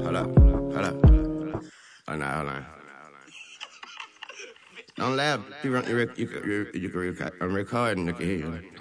Hold up. Hold up. Hold on. Don't laugh. You can record and they can hear you.